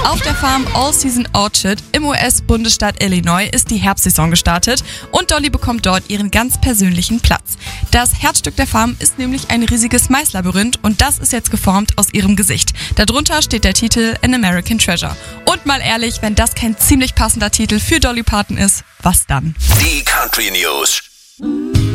Auf der Farm All Season Orchard im US-Bundesstaat Illinois ist die Herbstsaison gestartet und Dolly bekommt dort ihren ganz persönlichen Platz. Das Herzstück der Farm ist nämlich ein riesiges Maislabyrinth und das ist jetzt geformt aus ihrem Gesicht. Darunter steht der Titel An American Treasure. Und mal ehrlich, wenn das kein ziemlich passender Titel für Dolly Parton ist, was dann? Die Country News.